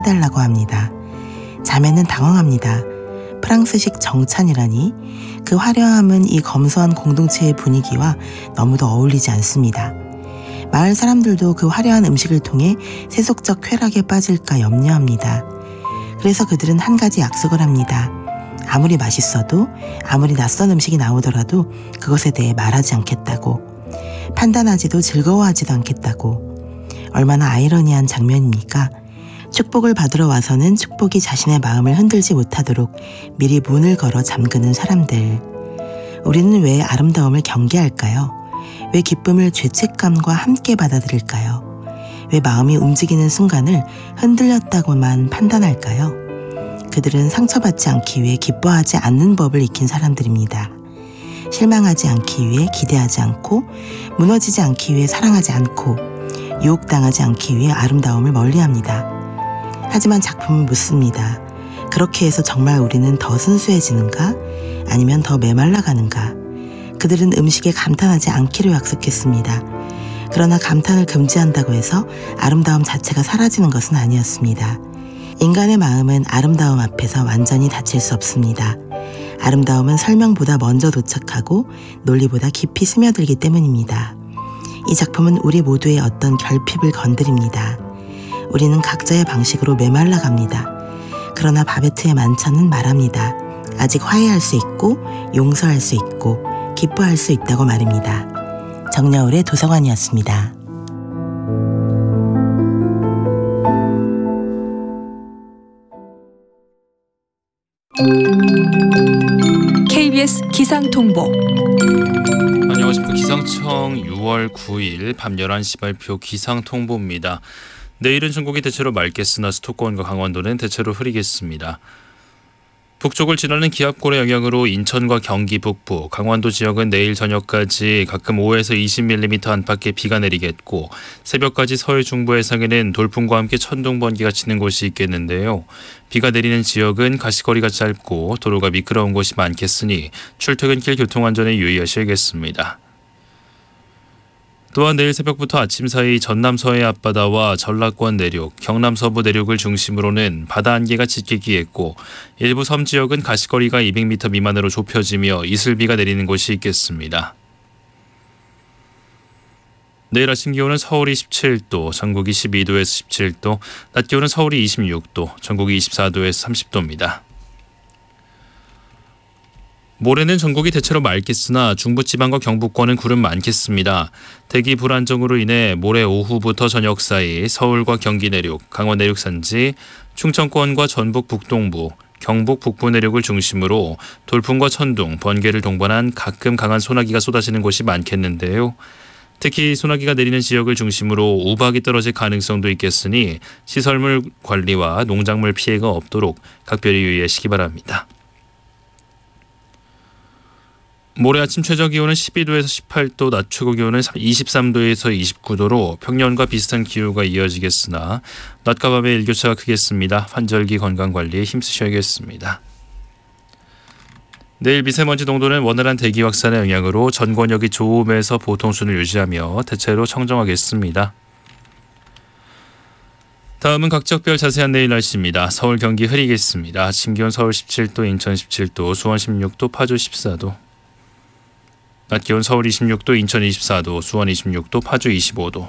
해달라고 합니다. 자매는 당황합니다. 프랑스식 정찬이라니 그 화려함은 이 검소한 공동체의 분위기와 너무도 어울리지 않습니다. 마을 사람들도 그 화려한 음식을 통해 세속적 쾌락에 빠질까 염려합니다. 그래서 그들은 한 가지 약속을 합니다. 아무리 맛있어도, 아무리 낯선 음식이 나오더라도 그것에 대해 말하지 않겠다고, 판단하지도 즐거워하지도 않겠다고. 얼마나 아이러니한 장면입니까? 축복을 받으러 와서는 축복이 자신의 마음을 흔들지 못하도록 미리 문을 걸어 잠그는 사람들. 우리는 왜 아름다움을 경계할까요? 왜 기쁨을 죄책감과 함께 받아들일까요? 왜 마음이 움직이는 순간을 흔들렸다고만 판단할까요? 그들은 상처받지 않기 위해 기뻐하지 않는 법을 익힌 사람들입니다. 실망하지 않기 위해 기대하지 않고, 무너지지 않기 위해 사랑하지 않고, 유혹당하지 않기 위해 아름다움을 멀리합니다. 하지만 작품은 묻습니다. 그렇게 해서 정말 우리는 더 순수해지는가? 아니면 더 메말라가는가? 그들은 음식에 감탄하지 않기로 약속했습니다. 그러나 감탄을 금지한다고 해서 아름다움 자체가 사라지는 것은 아니었습니다. 인간의 마음은 아름다움 앞에서 완전히 닫힐 수 없습니다. 아름다움은 설명보다 먼저 도착하고 논리보다 깊이 스며들기 때문입니다. 이 작품은 우리 모두의 어떤 결핍을 건드립니다. 우리는 각자의 방식으로 메말라갑니다. 그러나 바베트의 만찬은 말합니다. 아직 화해할 수 있고, 용서할 수 있고, 기뻐할 수 있다고 말입니다. 정여울의 도서관이었습니다. KBS 기상통보. 안녕하십니까. 기상청 6월 9일 밤 11시 발표 기상통보입니다. 내일은 전국이 대체로 맑겠으나 수도권과 강원도는 대체로 흐리겠습니다. 북쪽을 지나는 기압골의 영향으로 인천과 경기 북부, 강원도 지역은 내일 저녁까지 가끔 5에서 20mm 안팎의 비가 내리겠고, 새벽까지 서해 중부 해상에는 돌풍과 함께 천둥 번개가 치는 곳이 있겠는데요. 비가 내리는 지역은 가시거리가 짧고 도로가 미끄러운 곳이 많겠으니 출퇴근길 교통안전에 유의하셔야겠습니다. 또한 내일 새벽부터 아침 사이 전남 서해 앞바다와 전라권 내륙, 경남 서부 내륙을 중심으로는 바다 안개가 짙겠고, 일부 섬 지역은 가시거리가 200m 미만으로 좁혀지며 이슬비가 내리는 곳이 있겠습니다. 내일 아침 기온은 서울이 17도, 전국이 12도에서 17도, 낮 기온은 서울이 26도, 전국이 24도에서 30도입니다. 모레는 전국이 대체로 맑겠으나 중부지방과 경북권은 구름 많겠습니다. 대기 불안정으로 인해 모레 오후부터 저녁 사이 서울과 경기 내륙, 강원 내륙 산지, 충청권과 전북 북동부, 경북 북부 내륙을 중심으로 돌풍과 천둥, 번개를 동반한 가끔 강한 소나기가 쏟아지는 곳이 많겠는데요. 특히 소나기가 내리는 지역을 중심으로 우박이 떨어질 가능성도 있겠으니 시설물 관리와 농작물 피해가 없도록 각별히 유의하시기 바랍니다. 모레 아침 최저 기온은 12도에서 18도, 낮 최고 기온은 23도에서 29도로 평년과 비슷한 기후가 이어지겠으나 낮과 밤의 일교차가 크겠습니다. 환절기 건강관리에 힘쓰셔야겠습니다. 내일 미세먼지 농도는 원활한 대기 확산의 영향으로 전 권역이 좋음에서 보통 수준을 유지하며 대체로 청정하겠습니다. 다음은 각 지역별 자세한 내일 날씨입니다. 서울, 경기 흐리겠습니다. 아침 기온 서울 17도, 인천 17도, 수원 16도, 파주 14도. 낮 기온 서울 26도, 인천 24도, 수원 26도, 파주 25도.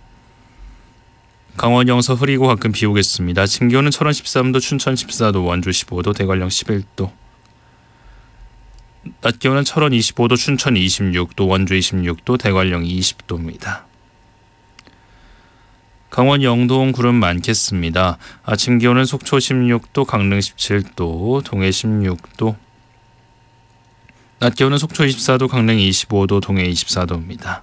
강원 영서 흐리고 가끔 비 오겠습니다. 아침 기온은 철원 13도, 춘천 14도, 원주 15도, 대관령 11도. 낮 기온은 철원 25도, 춘천 26도, 원주 26도, 대관령 20도입니다. 강원 영동 구름 많겠습니다. 아침 기온은 속초 16도, 강릉 17도, 동해 16도. 낮 기온은 속초 24도, 강릉 25도, 동해 24도입니다.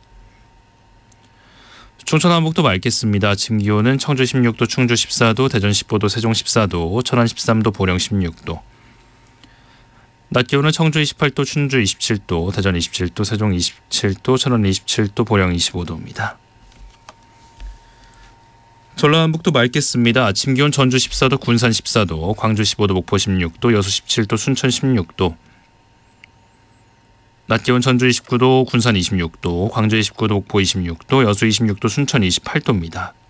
충청 남북도 맑겠습니다. 아침 기온은 청주 16도, 충주 14도, 대전 15도, 세종 14도, 천안 13도, 보령 16도. 낮 기온은 청주 28도, 춘주 27도, 대전 27도, 세종 27도, 천안 27도, 보령 25도입니다. 전라남북도 맑겠습니다. 아침 기온 전주 14도, 군산 14도, 광주 15도, 목포 16도, 여수 17도, 순천 16도. 낮 기온 전주 29도, 군산 26도, 광주 29도, 목포 26도, 여수 26도, 순천 28도입니다.